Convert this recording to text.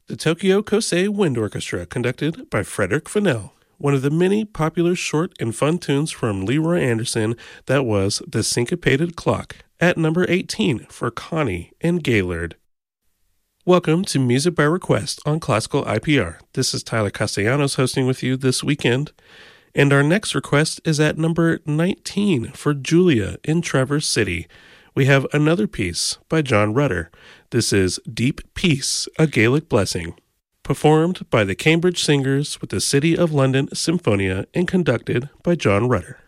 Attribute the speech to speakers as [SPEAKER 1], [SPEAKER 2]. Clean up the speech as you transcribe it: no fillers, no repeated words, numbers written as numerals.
[SPEAKER 1] The Tokyo Kosei Wind Orchestra, conducted by Frederick Fennell. One of the many popular short and fun tunes from Leroy Anderson, that was The Syncopated Clock, at number 18 for Connie and Gaylord. Welcome to Music by Request on Classical IPR. This is Tyler Castellanos hosting with you this weekend. And our next request is at number 19 for Julia in Traverse City. We have another piece by John Rutter. This is Deep Peace, a Gaelic Blessing, performed by the Cambridge Singers with the City of London Symphonia and conducted by John Rutter.